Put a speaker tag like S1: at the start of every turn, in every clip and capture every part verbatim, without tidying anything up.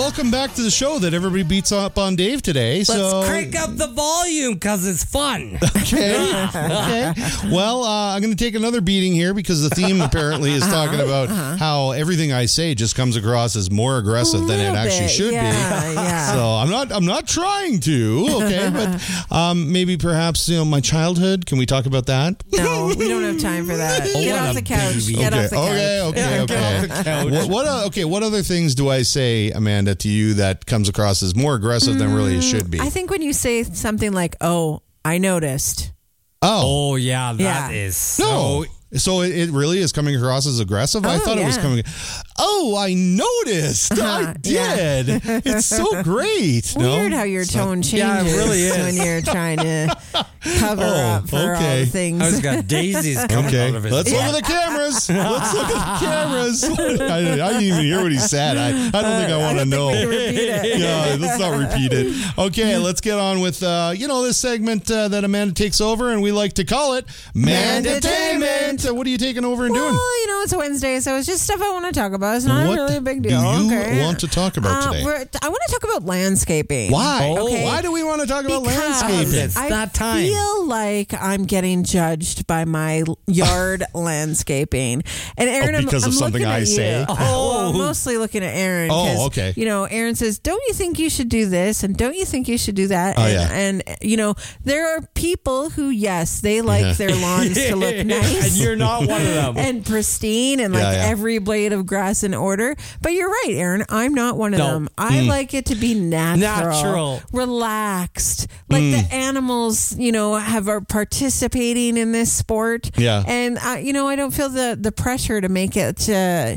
S1: welcome back to the show that everybody beats up on Dave today.
S2: Let's
S1: so
S2: crank up the volume because it's fun.
S1: Okay. okay. Well, uh, I'm going to take another beating here because the theme apparently is uh-huh, talking about uh-huh. how everything I say just comes across as more aggressive than it actually
S3: bit.
S1: should
S3: yeah,
S1: be.
S3: Yeah.
S1: So I'm not. I'm not trying to. Okay, but um, maybe perhaps you know my childhood. Can we talk about that?
S3: No, we don't have time for that.
S2: Oh,
S3: Get off the couch.
S2: baby.
S3: Get
S1: okay.
S3: off the couch.
S1: Okay. Okay.
S2: Yeah,
S1: Okay.
S2: get off the couch.
S1: What, what? Uh, okay. What other things do I say, Amanda, to you that comes across as more aggressive than really it should be?
S3: I think when you say something like, "Oh, I noticed."
S1: Oh.
S2: Oh, yeah, that
S3: Yeah.
S2: is
S1: No.
S2: so...
S1: So it, it really is coming across as aggressive? I
S3: Oh,
S1: thought it was
S3: yeah.
S1: coming... Oh, I noticed. I
S3: Uh-huh, yeah.
S1: did. It's so great. No?
S3: Weird how your tone changes
S2: Yeah, it really is.
S3: when you're trying to cover
S1: Oh,
S3: up for all
S1: okay.
S3: the things.
S2: I just got daisies coming
S1: Okay,
S2: out of his
S1: let's look
S2: butt.
S1: at the cameras. Let's look at the cameras. I, I didn't even hear what he said. I, I don't think I want to know.
S3: We can repeat it.
S1: Yeah, let's not repeat it. Okay, let's get on with, uh, you know, this segment uh, that Amanda takes over, and we like to call it Mandatainment. So what are you taking over and
S3: Well,
S1: doing?
S3: you know, it's a Wednesday, so it's just stuff I want to talk about. It's not
S1: What
S3: really a big deal.
S1: do you
S3: okay.
S1: want to talk about
S3: Uh,
S1: today?
S3: we're- I want to talk about landscaping.
S1: Why?
S3: Okay.
S1: Why do we want to talk about
S3: Because
S1: landscaping?
S2: It's
S3: I
S2: that time.
S3: feel like I'm getting judged by my yard landscaping. And Aaron,
S1: Oh,
S3: I'm-
S1: because
S3: I'm,
S1: of something
S3: looking
S1: I
S3: at
S1: say?
S3: You.
S2: Oh.
S3: Well, I'm mostly looking at Aaron.
S1: Oh,
S3: 'cause,
S1: okay.
S3: You know, Aaron says, "Don't you think you should do this?" And "Don't you think you should do that?"
S1: Oh,
S3: and,
S1: yeah.
S3: and you know, there are people who, yes, they like
S1: Yeah.
S3: their lawns to look nice.
S2: And you're not one of them.
S3: And pristine and like
S1: Yeah, yeah.
S3: every blade of grass in order. But you're right, Aaron. I'm not one of
S2: No.
S3: them. I like it to be natural,
S2: Natural.
S3: relaxed. Like the animals, you know, have are participating in this sport.
S1: Yeah.
S3: And I, you know, I don't feel the the pressure to make it. Uh,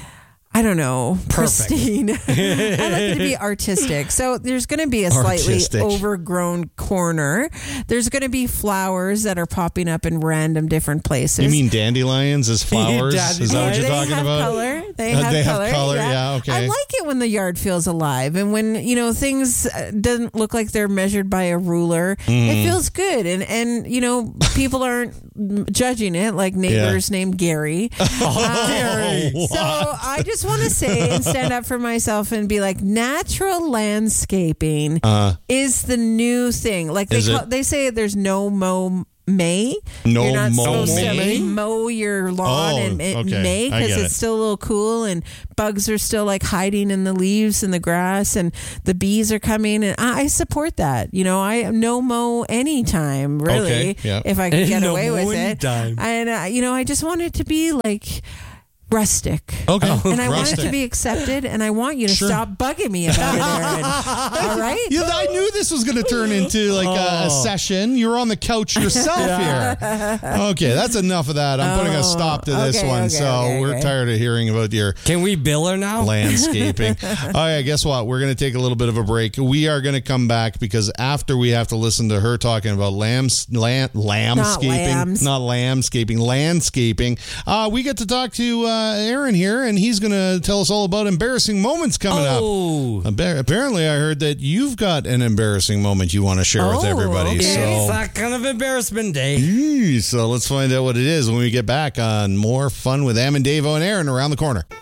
S3: I don't know,
S2: Perfect.
S3: pristine. I like it to be artistic. So there's going to be a slightly
S1: Artistic.
S3: overgrown corner. There's going to be flowers that are popping up in random different places.
S1: You mean dandelions as flowers? Is that what
S3: Yeah,
S1: you're
S3: they
S1: talking
S3: have
S1: about?
S3: Color. They
S1: Uh,
S3: have
S1: they have
S3: color.
S1: color, yeah, okay.
S3: I like it when the yard feels alive and when, you know, things uh, doesn't look like they're measured by a ruler.
S1: Mm.
S3: It feels good. And, and, you know, people aren't judging it like neighbors named Gary. Uh,
S1: Gary.
S3: So I just want to say and stand up for myself and be like, natural landscaping
S1: Uh,
S3: is the new thing. Like they
S1: Is
S3: call,
S1: it?
S3: they say there's no mow May.
S1: No
S3: You're not
S1: mow
S3: supposed
S1: May?
S3: to mow your lawn
S1: Oh,
S3: in, in
S1: okay.
S3: May
S1: I
S3: because
S1: get
S3: it's
S1: it.
S3: still a little cool and bugs are still like hiding in the leaves and the grass and the bees are coming and I, I support that. You know, I no mow anytime really
S1: Okay, yeah.
S3: if I can get
S2: No
S3: away
S2: mow
S3: with it.
S2: anytime.
S3: And uh, you know, I just want it to be like rustic.
S1: Okay.
S3: And I want it
S1: Rustic.
S3: to be accepted, and I want you to
S1: Sure.
S3: stop bugging me about it, Aaron. All right?
S1: Yeah, I knew this was going to turn into like a, a
S2: Oh.
S1: session. You're on the couch yourself here. Okay, that's enough of that. I'm putting a stop to this
S3: okay,
S1: one.
S3: okay,
S1: so
S3: okay,
S1: we're
S3: okay.
S1: tired of hearing about your
S2: Can we bill her now?
S1: landscaping. All right, guess what? We're going to take a little bit of a break. We are going to come back because after we have to listen to her talking about lambs, land, lambscaping,
S3: lambs.
S1: not lambscaping, landscaping, uh, we get to talk to uh, Aaron here, and he's going to tell us all about embarrassing moments coming
S2: Oh.
S1: up. Appa- Apparently, I heard that you've got an embarrassing moment you want to share with
S3: Oh,
S1: everybody.
S3: okay.
S2: It's
S1: So,
S2: that kind of embarrassment day.
S1: Eee, so let's find out what it is when we get back on more fun with Am and Davo and Aaron around the corner.